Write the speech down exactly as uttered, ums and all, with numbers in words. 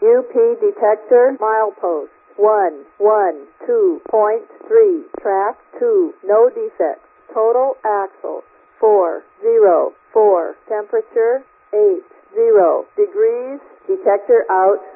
U P detector milepost one one two point three. Track two. No defects. Total axle four zero four. Temperature eight zero degrees. Detector out.